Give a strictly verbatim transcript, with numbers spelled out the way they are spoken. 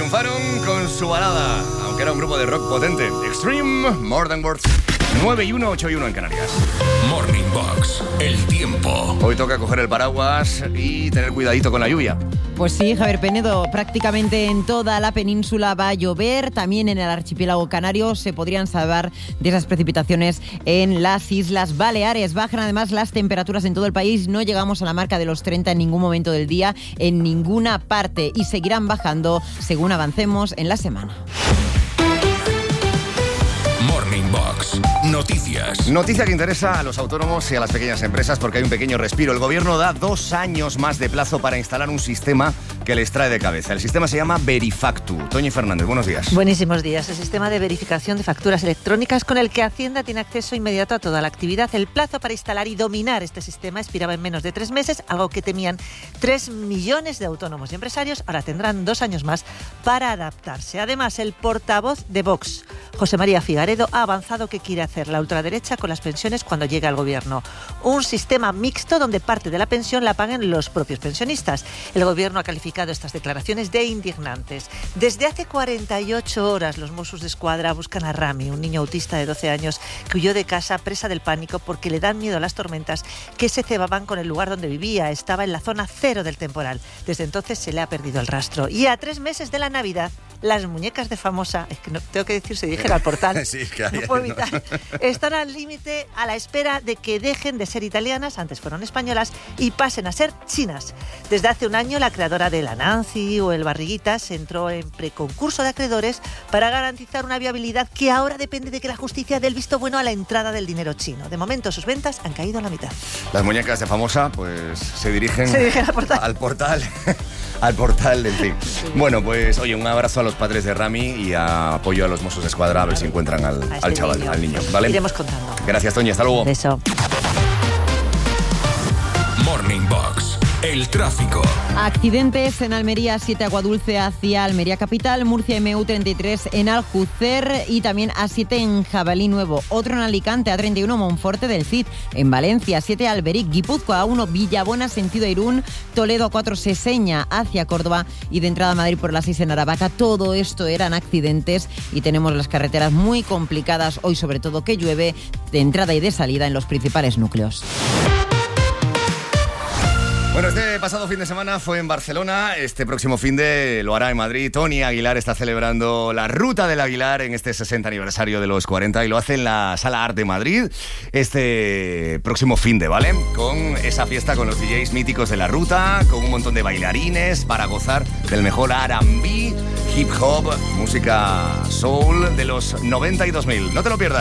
triunfaron con su balada, aunque era un grupo de rock potente. Extreme, More Than Words. nueve y uno, ocho y uno en Canarias. Morning Box, el tiempo. Hoy toca coger el paraguas y tener cuidadito con la lluvia. Pues sí, Javier Penedo, prácticamente en toda la península va a llover. También en el archipiélago canario se podrían salvar de esas precipitaciones en las Islas Baleares. Bajan además las temperaturas en todo el país. No llegamos a la marca de los treinta en ningún momento del día, en ninguna parte. Y seguirán bajando según avancemos en la semana. Morning Box, noticias. Noticia que interesa a los autónomos y a las pequeñas empresas porque hay un pequeño respiro. El gobierno da dos años más de plazo para instalar un sistema que les trae de cabeza. El sistema se llama Verifactu. Toñi Fernández, buenos días. Buenísimos días. El sistema de verificación de facturas electrónicas con el que Hacienda tiene acceso inmediato a toda la actividad. El plazo para instalar y dominar este sistema expiraba en menos de tres meses, algo que temían tres millones de autónomos y empresarios. Ahora tendrán dos años más para adaptarse. Además, el portavoz de Vox, José María Figaredo, ha avanzado que quiere hacer la ultraderecha con las pensiones cuando llegue al gobierno. Un sistema mixto donde parte de la pensión la paguen los propios pensionistas. El gobierno ha calificado estas declaraciones de indignantes. Desde hace cuarenta y ocho horas los Mossos d'Esquadra buscan a Rami, un niño autista de doce años que huyó de casa presa del pánico porque le dan miedo a las tormentas que se cebaban con el lugar donde vivía. Estaba en la zona cero del temporal. Desde entonces se le ha perdido el rastro. Y a tres meses de la Navidad, las muñecas de Famosa, es que no tengo que decir, se dijera al portal, sí, es que hay, no puedo evitar, no. Están al límite a la espera de que dejen de ser italianas, antes fueron españolas, y pasen a ser chinas. Desde hace un año la creadora de la Nancy o el Barriguitas entró en preconcurso de acreedores para garantizar una viabilidad que ahora depende de que la justicia dé el visto bueno a la entrada del dinero chino. De momento sus ventas han caído a la mitad. Las muñecas de Famosa pues se dirigen, se dirigen al portal. Al portal. Al portal del T I C. Sí. Bueno, pues oye, un abrazo a los padres de Rami y a apoyo a los Mossos d'Esquadra a ver si encuentran al, este al chaval, niño. al niño. ¿Vale? Iremos contando. Gracias, Toñi. Hasta luego. Un beso. Morning Box, el tráfico. Accidentes en Almería, siete Aguadulce hacia Almería Capital, Murcia M U treinta y tres en Aljucer y también A siete en Jabalí Nuevo. Otro en Alicante, A treinta y uno Monforte del Cid. En Valencia, siete Alberic, Guipúzcoa A uno Villabona sentido Irún, Toledo A cuatro Seseña hacia Córdoba y de entrada a Madrid por la seis en Aravaca. Todo esto eran accidentes y tenemos las carreteras muy complicadas hoy, sobre todo que llueve de entrada y de salida en los principales núcleos. Bueno, este pasado fin de semana fue en Barcelona, este próximo fin de lo hará en Madrid. Tony Aguilar está celebrando la Ruta del Aguilar en este sesenta aniversario de los cuarenta y lo hace en la Sala Art de Madrid este próximo fin de, ¿vale? Con esa fiesta con los D Js míticos de la ruta, con un montón de bailarines para gozar del mejor R and B, hip hop, música soul de los noventa y dos mil. No te lo pierdas.